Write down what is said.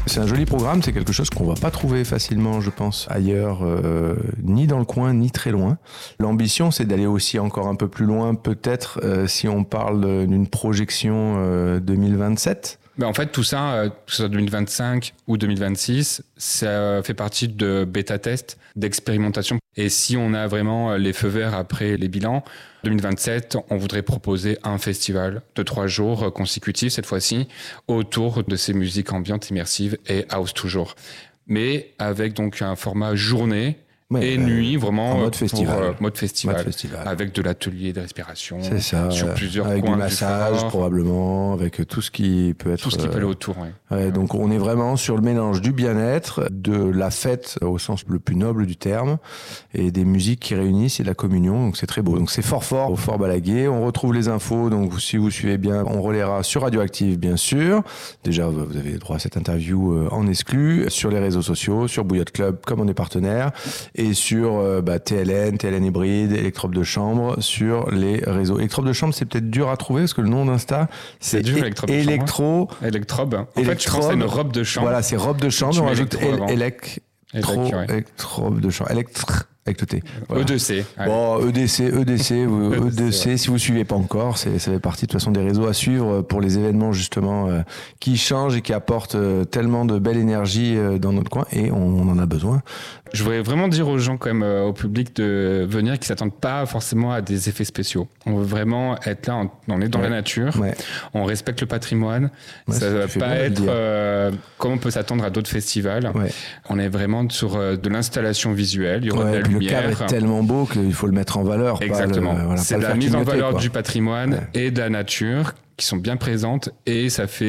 C'est un joli programme, c'est quelque chose qu'on va pas trouver facilement, je pense, ailleurs, ni dans le coin, ni très loin. L'ambition, c'est d'aller aussi encore un peu plus loin, peut-être, si on parle d'une projection 2027. En fait, tout ça, que ce soit 2025 ou 2026, ça fait partie de bêta-test, d'expérimentation. Et si on a vraiment les feux verts après les bilans, 2027, on voudrait proposer un festival de 3 jours consécutifs, cette fois-ci, autour de ces musiques ambiantes, immersives et house toujours. Mais avec donc un format journée, et nuit, vraiment en mode festival. Mode festival. Avec de l'atelier de respiration. C'est ça. Sur plusieurs avec points du massage, probablement, avec tout ce qui peut être. Tout ce qui peut aller autour, oui. Donc, on est vraiment sur le mélange du bien-être, de la fête au sens le plus noble du terme, et des musiques qui réunissent et de la communion. Donc, c'est très beau. Donc, c'est fort au Fort Balaguier. On retrouve les infos. Donc, si vous suivez bien, on relaiera sur Radioactive, bien sûr. Déjà, vous avez droit à cette interview en exclu, sur les réseaux sociaux, sur Bouillotte Club, comme on est partenaire. Et sur TLN hybride, Électrope de chambre, sur les réseaux. Électrope de chambre, c'est peut-être dur à trouver parce que le nom d'Insta, c'est Électrope. Électrobe. En fait, je pense que c'est une robe de chambre. Voilà, c'est robe de chambre. On rajoute Électrobe de chambre. Avec le T. Voilà. EDC. Bon, EDC, si vous suivez pas encore, ça fait partie de toute façon des réseaux à suivre pour les événements justement qui changent et qui apportent tellement de belle énergie dans notre coin et on en a besoin. Je voudrais vraiment dire aux gens, quand même, au public de venir, qui s'attendent pas forcément à des effets spéciaux. On veut vraiment être là, on est dans la nature, on respecte le patrimoine. Ça va pas être comme on peut s'attendre à d'autres festivals. On est vraiment sur de l'installation visuelle. Il y aura de la lumière. Le cadre est tellement beau qu'il faut le mettre en valeur. Exactement. C'est la mise en valeur du patrimoine et de la nature qui sont bien présentes et ça fait